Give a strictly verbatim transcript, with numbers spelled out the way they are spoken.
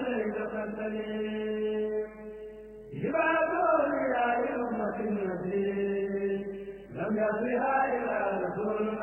إليك فانتلي عباد يا أمة النبي لم يصلها إلى رسول